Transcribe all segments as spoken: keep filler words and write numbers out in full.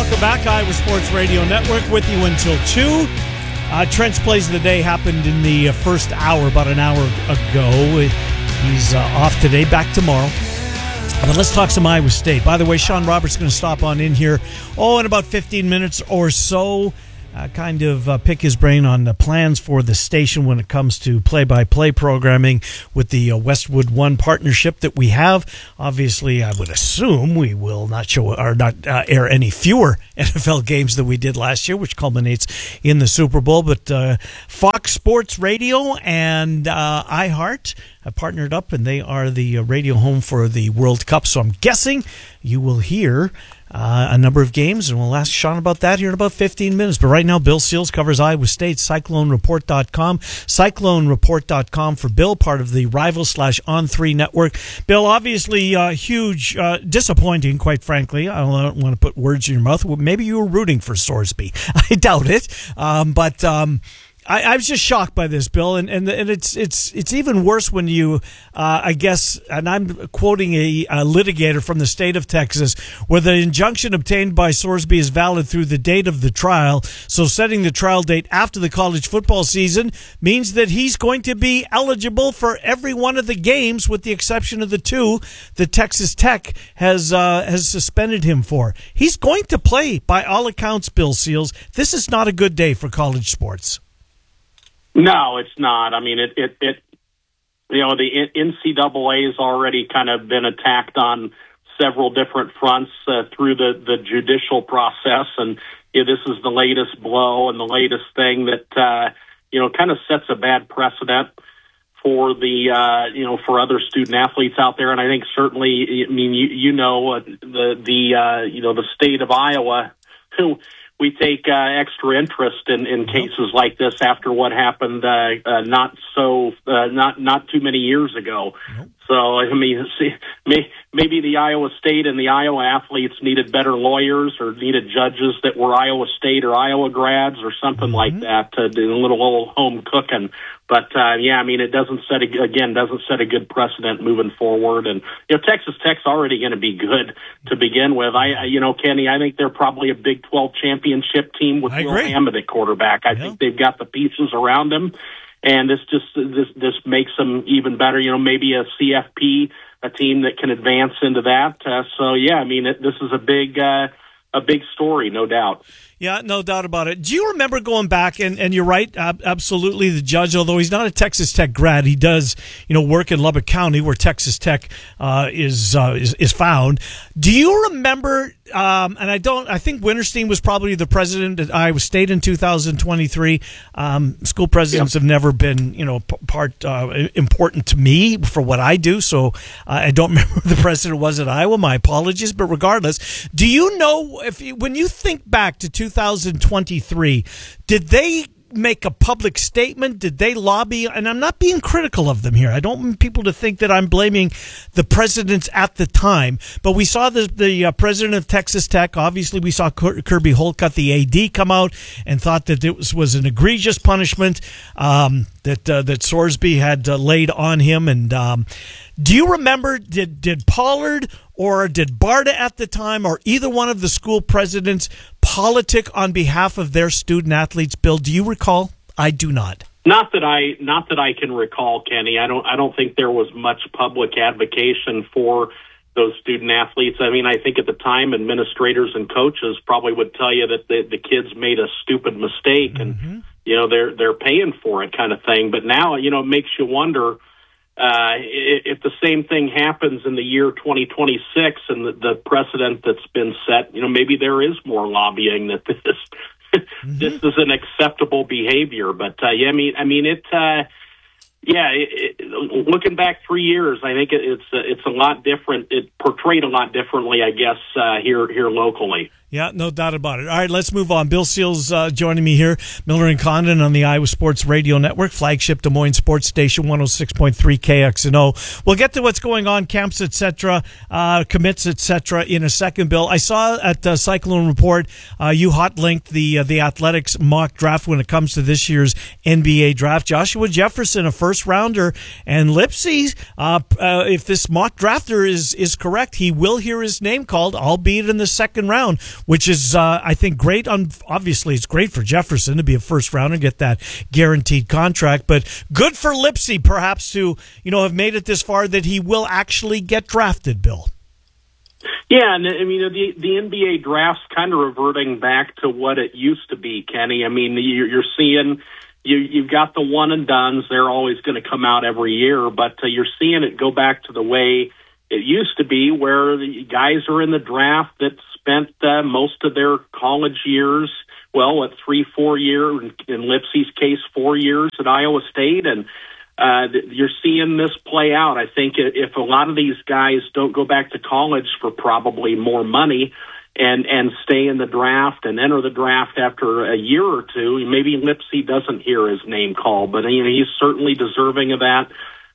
welcome back. Iowa Sports Radio Network with you until two. Uh, Trent's Plays of the Day happened in the first hour, about an hour ago. He's uh, off today, back tomorrow. But let's talk some Iowa State. By the way, Sean Roberts is going to stop on in here, oh, in about fifteen minutes or so. Uh, kind of uh, pick his brain on the plans for the station when it comes to play-by-play programming with the uh, Westwood One partnership that we have. Obviously, I would assume we will not show or not uh, air any fewer N F L games than we did last year, which culminates in the Super Bowl. But uh, Fox Sports Radio and uh, iHeart have partnered up, and they are the uh, radio home for the World Cup. So I'm guessing you will hear Uh, a number of games, and we'll ask Sean about that here in about fifteen minutes. But right now, Bill Seals covers Iowa State, Cyclone Report dot com. Cyclone Report dot com for Bill, part of the Rival slash On three network. Bill, obviously, uh, huge, uh, disappointing, quite frankly. I don't want to put words in your mouth. Maybe you were rooting for Sorsby. I doubt it. Um, but um, I, I was just shocked by this, Bill, and and, and it's it's it's even worse when you, uh, I guess, and I'm quoting a, a litigator from the state of Texas, where the injunction obtained by Sorsby is valid through the date of the trial. So setting the trial date after the college football season means that he's going to be eligible for every one of the games, with the exception of the two that Texas Tech has uh, has suspended him for. He's going to play, by all accounts, Bill Seals. This is not a good day for college sports. No, it's not. I mean, it, it, it you know, the N C double A has already kind of been attacked on several different fronts uh, through the, the judicial process. And you know, this is the latest blow and the latest thing that, uh, you know, kind of sets a bad precedent for the, uh, you know, for other student athletes out there. And I think certainly, I mean, you, you know, uh, the, the, uh, you know, the state of Iowa, who, we take uh, extra interest in, in cases like this after what happened uh, uh, not so uh, not not too many years ago. Nope. So I mean, see, may, maybe the Iowa State and the Iowa athletes needed better lawyers, or needed judges that were Iowa State or Iowa grads or something mm-hmm. like that to do a little old home cooking. But uh, yeah, I mean, it doesn't set a, again doesn't set a good precedent moving forward. And you know, Texas Tech's already going to be good to begin with. I, you know, Kenny, I think they're probably a Big twelve championship team with Will Hammond at quarterback. I yeah. think they've got the pieces around him, and this just this this makes them even better. You know, maybe a C F P, a team that can advance into that. Uh, so yeah, I mean, it, this is a big uh, a big story, no doubt. Yeah, no doubt about it. Do you remember going back, and, and you're right, ab- absolutely, the judge, although he's not a Texas Tech grad, he does, you know, work in Lubbock County where Texas Tech uh, is, uh, is is found. Do you remember, um, and I don't, I think Winterstein was probably the president at Iowa State in two thousand twenty-three. Um, school presidents yep. have never been, you know, p- part uh, important to me for what I do, so uh, I don't remember who the president was at Iowa. My apologies, but regardless, do you know, if you, when you think back to two thousand twenty-three, did they make a public statement? Did they lobby? And I'm not being critical of them here. I don't want people to think that I'm blaming the presidents at the time. But we saw the, the uh, president of Texas Tech. Obviously, we saw Kirby Holcutt, the A D, come out and thought that it was, was an egregious punishment um, that uh, that Sorsby had uh, laid on him. And um, do you remember, did, did Pollard or did Barta at the time, or either one of the school presidents, politic on behalf of their student athletes? Bill, do you recall? I do not. Not that I, not that I can recall, Kenny. I don't, I don't think there was much public advocation for those student athletes. I mean, I think at the time, administrators and coaches probably would tell you that the, the kids made a stupid mistake, and mm-hmm. you know they're they're paying for it, kind of thing. But now, you know, it makes you wonder. Uh, if the same thing happens in the year twenty twenty-six and the, the precedent that's been set, you know, maybe there is more lobbying that this mm-hmm. this is an acceptable behavior. But uh, yeah, I mean, I mean it. Uh, yeah, it, it, looking back three years, I think it, it's uh, it's a lot different. It portrayed a lot differently, I guess, uh, here here locally. Yeah, no doubt about it. All right, let's move on. Bill Seals uh, joining me here. Miller and Condon on the Iowa Sports Radio Network, flagship Des Moines Sports Station, one oh six point three K X N O. We'll get to what's going on, camps, et cetera, uh, commits, et cetera, in a second, Bill. I saw at uh, Cyclone Report, uh, you hot-linked the, uh, the Athletics mock draft when it comes to this year's N B A draft. Joshua Jefferson, a first first rounder. And Lipsy, uh, uh, if this mock drafter is, is correct, he will hear his name called, albeit in the second round, which is, uh, I think, great. On, obviously, it's great for Jefferson to be a first rounder and get that guaranteed contract, but good for Lipsy, perhaps, to, you know, have made it this far that he will actually get drafted, Bill. Yeah, and I mean, the the N B A draft's kind of reverting back to what it used to be, Kenny. I mean, you're, you're seeing, you, you've got the one and dones. They're always going to come out every year, but uh, you're seeing it go back to the way it used to be, where the guys are in the draft that spent uh, most of their college years, well, at three, four years, in Lipsy's case, four years at Iowa State, and Uh, you're seeing this play out. I think if a lot of these guys don't go back to college for probably more money and, and stay in the draft and enter the draft after a year or two, maybe Lipsy doesn't hear his name called, but you know, he's certainly deserving of that.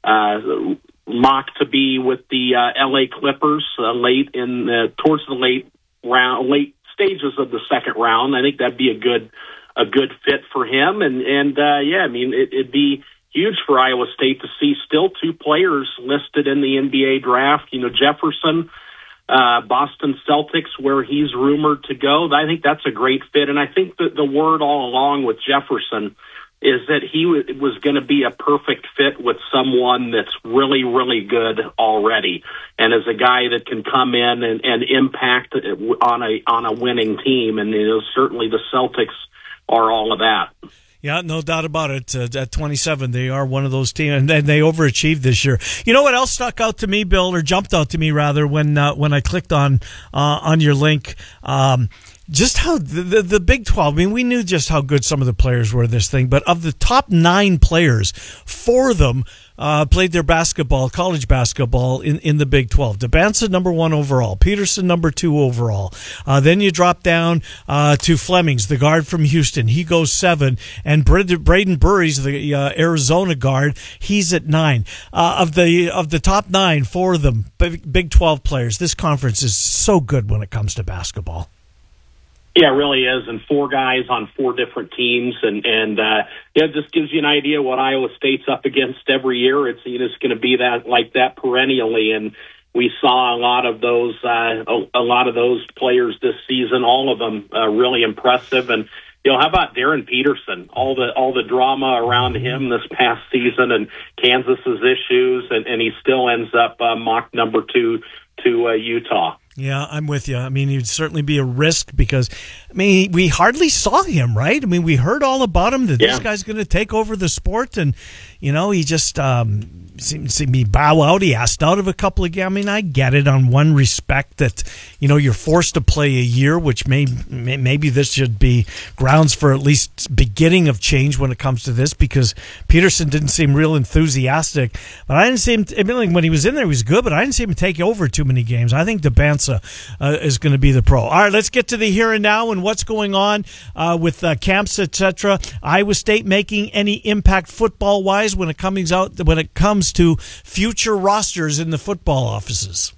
Uh, mock to be with the uh, L A Clippers uh, late in the, towards the late round, late stages of the second round. I think that'd be a good, a good fit for him. And, and, uh, yeah, I mean, it, it'd be huge for Iowa State to see still two players listed in the N B A draft. You know, Jefferson, uh, Boston Celtics, where he's rumored to go. I think that's a great fit. And I think that the word all along with Jefferson is that he w- was going to be a perfect fit with someone that's really, really good already. And as a guy that can come in and, and impact on a, on a winning team. And you know, certainly the Celtics are all of that. Yeah, no doubt about it. Uh, at twenty-seven, they are one of those teams, and then they overachieved this year. You know what else stuck out to me, Bill, or jumped out to me rather, when uh, when I clicked on uh, on your link? Um, just how the, the the Big twelve. I mean, we knew just how good some of the players were this thing, but of the top nine players, four of them uh, played their basketball, college basketball, in, in the Big twelve. DeBansa, number one overall. Peterson, number two overall. Uh, then you drop down uh, to Flemings, the guard from Houston. He goes seven. And Braden Burries, the uh, Arizona guard, he's at nine. Uh, of the of the top nine, four of them, Big, Big twelve players. This conference is so good when it comes to basketball. Yeah, it really is, and four guys on four different teams, and and uh, yeah, it just gives you an idea what Iowa State's up against every year. It's you know, it's going to be that like that perennially, and we saw a lot of those uh, a, a lot of those players this season. All of them uh, really impressive, and you know, how about Darren Peterson? All the all the drama around him this past season, and Kansas's issues, and, and he still ends up uh, mock number two to uh, Utah. Yeah, I'm with you. I mean, he'd certainly be a risk because, I mean, we hardly saw him, right? I mean, we heard all about him, that yeah. this guy's going to take over the sport, and, you know, he just um, seemed to be bow out. He asked out of a couple of games. I mean, I get it on one respect that, you know, you're forced to play a year, which may, may maybe this should be grounds for at least beginning of change when it comes to this, because Peterson didn't seem real enthusiastic. But I didn't see him, I mean, like, when he was in there, he was good, but I didn't see him take over too many games. I think DeBansa Uh, is going to be the pro. All right, let's get to the here and now and what's going on uh, with uh, camps, et cetera. Iowa State making any impact football-wise when it comes out when it comes to future rosters in the football offices?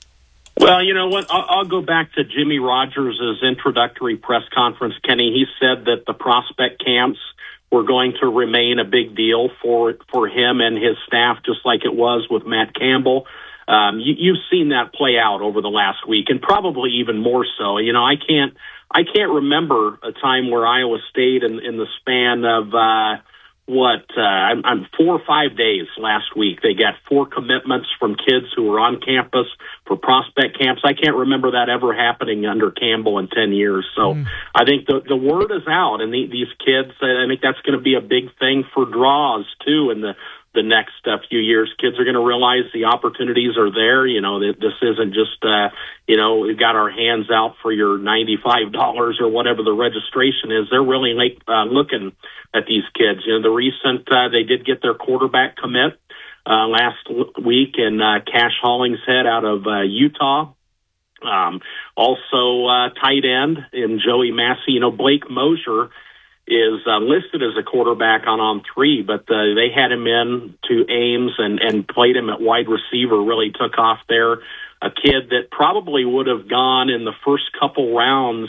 Well, you know what? I'll, I'll go back to Jimmy Rogers' introductory press conference, Kenny. He said that the prospect camps were going to remain a big deal for for him and his staff, just like it was with Matt Campbell. Um, you, you've seen that play out over the last week, and probably even more so. You know, I can't, I can't remember a time where Iowa State, in, in the span of uh, what, uh, I'm, I'm four or five days last week, they got four commitments from kids who were on campus for prospect camps. I can't remember that ever happening under Campbell in ten years. So mm. I think the the word is out, and the, these kids, I think that's going to be a big thing for draws too, in the the next uh, few years. Kids are going to realize the opportunities are there. You know, that this isn't just, uh, you know, we've got our hands out for your ninety-five dollars or whatever the registration is. They're really like, uh, looking at these kids. You know, the recent, uh, they did get their quarterback commit uh, last week, in uh, Cash Hollingshead out of uh, Utah. Um, also, uh, tight end in Joey Massey. You know, Blake Mosier is uh, listed as a quarterback on on three, but uh, they had him in to Ames and, and played him at wide receiver, really took off there. A kid that probably would have gone in the first couple rounds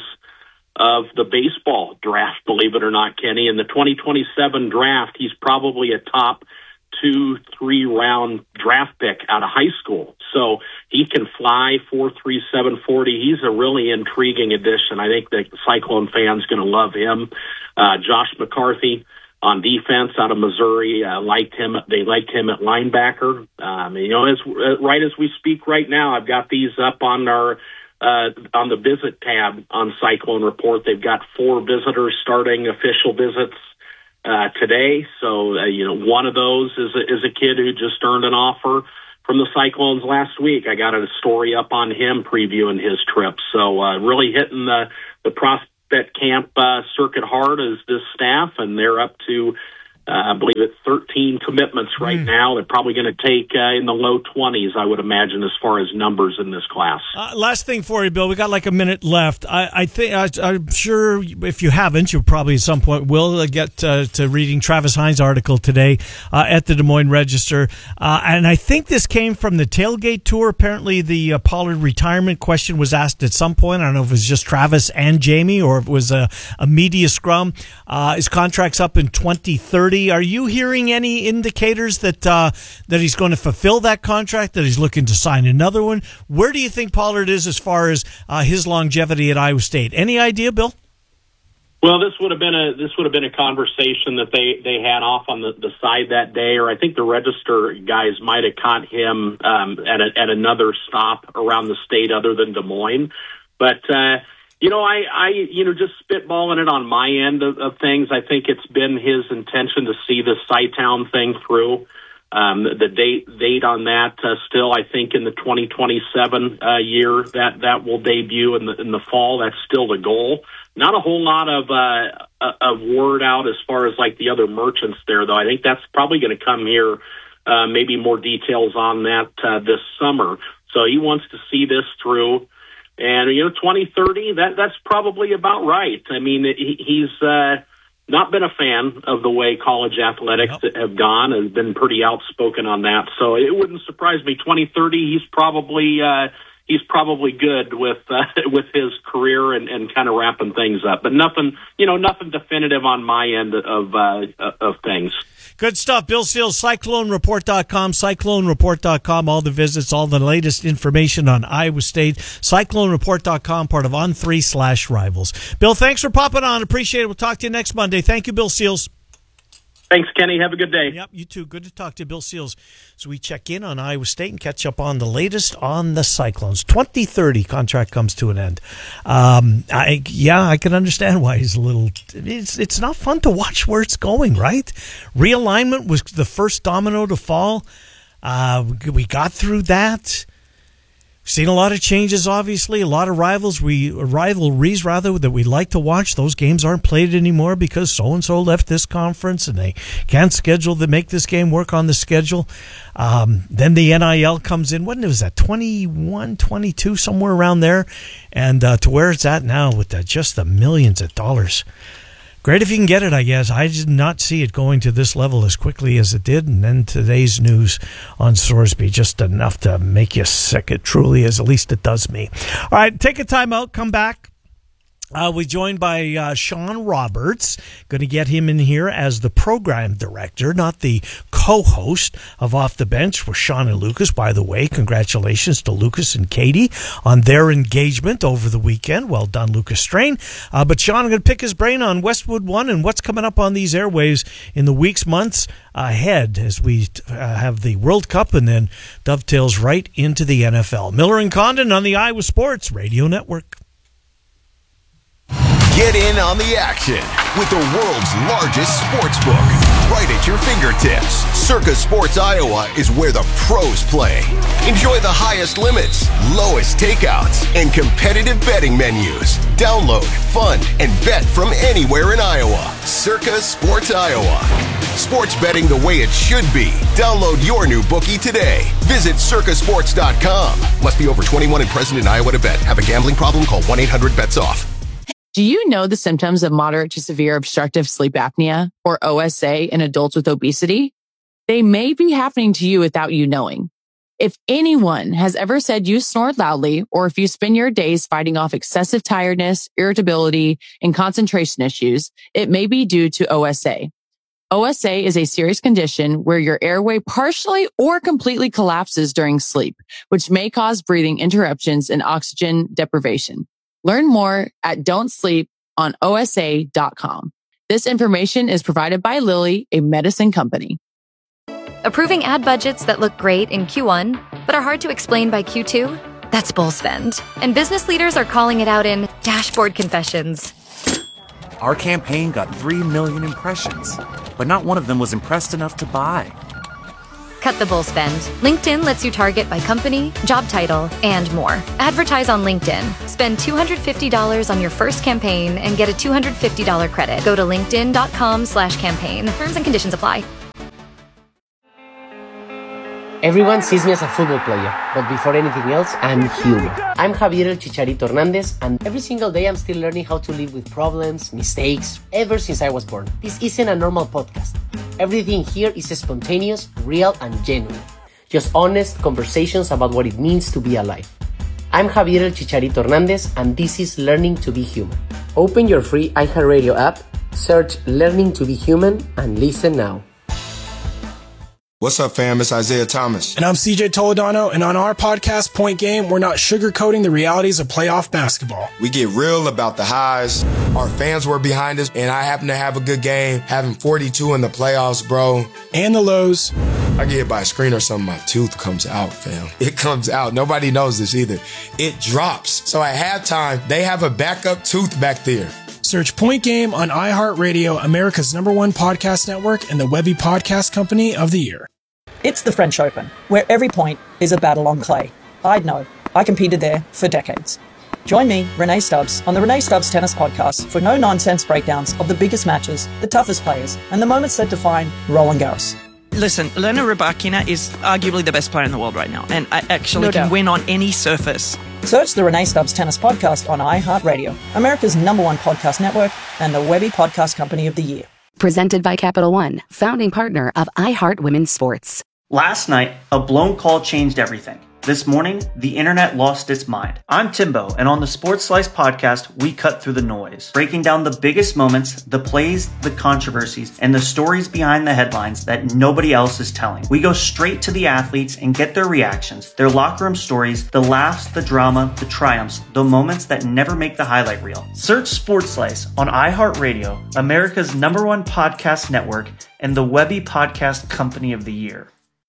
of the baseball draft, believe it or not, Kenny. In the twenty twenty-seven draft, he's probably a top two, three round draft pick out of high school. So he can fly four three, seven forty. He's a really intriguing addition. I think the Cyclone fans going to love him. Uh, Josh McCarthy on defense out of Missouri, uh, liked him. They liked him at linebacker. Um, you know, as uh, right as we speak right now, I've got these up on our uh, on the visit tab on Cyclone Report. They've got four visitors starting official visits uh, today. So uh, you know, one of those is a, is a kid who just earned an offer from the Cyclones last week. I got a story up on him previewing his trip. So uh, really hitting the the prospect camp uh, circuit hard as this staff, and they're up to, uh, I believe, it's thirteen commitments right mm. now. They're probably going to take uh, in the low twenties, I would imagine, as far as numbers in this class. Uh, last thing for you, Bill. We got like a minute left. I, I think I, I'm sure if you haven't, you probably at some point will get uh, to reading Travis Hines' article today uh, at the Des Moines Register, uh, and I think this came from the tailgate tour. Apparently, the uh, Pollard retirement question was asked at some point. I don't know if it was just Travis and Jamie or if it was a, a media scrum. Uh, his contract's up in twenty thirty. Are you hearing any indicators that uh, that he's going to fulfill that contract, that he's looking to sign another one? Where do you think Pollard is as far as uh, his longevity at Iowa State? Any idea, Bill? Well, this would have been a this would have been a conversation that they, they had off on the, the side that day, or I think the Register guys might have caught him um, at a, at another stop around the state other than Des Moines. But uh, you know, I, I you know just spitballing it on my end of, of things. I think it's been his intention to see the Cytown thing through. Um, the date date on that uh, still, I think, in the twenty twenty-seven uh, year that that will debut in the in the fall. That's still the goal. Not a whole lot of uh, of word out as far as like the other merchants there, though. I think that's probably going to come here. Uh, maybe more details on that uh, this summer. So he wants to see this through. And, you know, twenty thirty, that, that's probably about right. I mean, he, he's uh, not been a fan of the way college athletics yep. have gone, and been pretty outspoken on that. So it wouldn't surprise me. twenty thirty, he's probably uh, he's probably good with uh, with his career and, and kind of wrapping things up. But nothing, you know, nothing definitive on my end of uh, of things. Good stuff. Bill Seals, cyclone report dot com, cyclone report dot com, all the visits, all the latest information on Iowa State, cyclone report dot com, part of On three slash Rivals. Bill, thanks for popping on. Appreciate it. We'll talk to you next Monday. Thank you, Bill Seals. Thanks, Kenny. Have a good day. Yep, you too. Good to talk to Bill Seals. So we check in on Iowa State and catch up on the latest on the Cyclones. twenty thirty contract comes to an end. Um, I yeah, I can understand why he's a little. It's it's not fun to watch where it's going. Right, realignment was the first domino to fall. Uh, we got through that. Seen a lot of changes, obviously, a lot of rivals, we rivalries rather that we like to watch. Those games aren't played anymore because so and so left this conference and they can't schedule to make this game work on the schedule. Um, then the N I L comes in. What was that? twenty-one, twenty-two, somewhere around there, and uh, to where it's at now with the, just the millions of dollars. Great if you can get it, I guess. I did not see it going to this level as quickly as it did. And then today's news on Sorsby, just enough to make you sick. It truly is. At least it does me. All right, take a time out. Come back. Uh, we're joined by uh, Sean Roberts. Going to get him in here as the program director, not the co-host of Off the Bench with Sean and Lucas. By the way, congratulations to Lucas and Katie on their engagement over the weekend. Well done, Lucas Strain. Uh, but Sean, I'm going to pick his brain on Westwood One and what's coming up on these airwaves in the weeks, months ahead as we uh, have the World Cup and then dovetails right into the N F L. Miller and Condon on the Iowa Sports Radio Network. Get in on the action with the world's largest sports book right at your fingertips. Circa Sports Iowa is where the pros play. Enjoy the highest limits, lowest takeouts, and competitive betting menus. Download, fund, and bet from anywhere in Iowa. Circa Sports Iowa. Sports betting the way it should be. Download your new bookie today. Visit circa sports dot com. Must be over twenty-one and present in Iowa to bet. Have a gambling problem? Call one eight hundred bets off. Do you know the symptoms of moderate to severe obstructive sleep apnea, or O S A, in adults with obesity? They may be happening to you without you knowing. If anyone has ever said you snore loudly, or if you spend your days fighting off excessive tiredness, irritability, and concentration issues, it may be due to O S A. O S A is a serious condition where your airway partially or completely collapses during sleep, which may cause breathing interruptions and oxygen deprivation. Learn more at don't sleep on O S A dot com. This information is provided by Lilly, a medicine company. Approving ad budgets that look great in Q one, but are hard to explain by Q two? That's bull spend. And business leaders are calling it out in dashboard confessions. Our campaign got three million impressions, but not one of them was impressed enough to buy. Cut the bull spend. LinkedIn lets you target by company, job title, and more. Advertise on LinkedIn. Spend two hundred fifty dollars on your first campaign and get a two hundred fifty dollars credit. Go to linkedin.com slash campaign. Terms and conditions apply. Everyone sees me as a football player, but before anything else, I'm human. I'm Javier El Chicharito Hernandez, and every single day I'm still learning how to live with problems, mistakes, ever since I was born. This isn't a normal podcast. Everything here is spontaneous, real, and genuine. Just honest conversations about what it means to be alive. I'm Javier El Chicharito Hernandez, and this is Learning to Be Human. Open your free iHeartRadio app, search Learning to Be Human, and listen now. What's up, fam? It's Isaiah Thomas. And I'm C J Toledano, and on our podcast, Point Game, we're not sugarcoating the realities of playoff basketball. We get real about the highs. Our fans were behind us, and I happen to have a good game, having forty-two in the playoffs, bro. And the lows. I get hit by a screen or something, my tooth comes out, fam. It comes out. Nobody knows this either. It drops. So at halftime, they have a backup tooth back there. Search Point Game on iHeartRadio, America's number one podcast network, and the Webby Podcast Company of the Year. It's the French Open, where every point is a battle on clay. I'd know. I competed there for decades. Join me, Renee Stubbs, on the Renee Stubbs Tennis Podcast for no-nonsense breakdowns of the biggest matches, the toughest players, and the moments that define Roland Garros. Listen, Elena Rybakina is arguably the best player in the world right now, and I actually No can doubt. win on any surface. Search the Renee Stubbs Tennis Podcast on iHeartRadio, America's number one podcast network, and the Webby Podcast Company of the Year. Presented by Capital One, founding partner of iHeart Women's Sports. Last night, a blown call changed everything. This morning, the internet lost its mind. I'm Timbo, and on the Sports Slice podcast, we cut through the noise, breaking down the biggest moments, the plays, the controversies, and the stories behind the headlines that nobody else is telling. We go straight to the athletes and get their reactions, their locker room stories, the laughs, the drama, the triumphs, the moments that never make the highlight reel. Search Sports Slice on iHeartRadio, America's number one podcast network, and the Webby Podcast Company of the Year.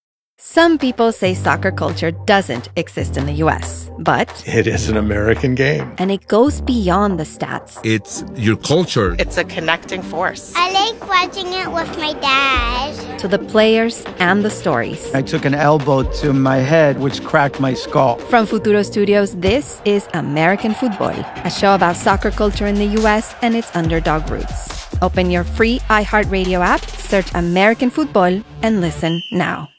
Some people say soccer culture doesn't exist in the U S, but it is an American game. And it goes beyond the stats. It's your culture. It's a connecting force. I like watching it with my dad. To the players and the stories. I took an elbow to my head, which cracked my skull. From Futuro Studios, this is American Football, a show about soccer culture in the U S and its underdog roots. Open your free iHeartRadio app, search American Football, and listen now.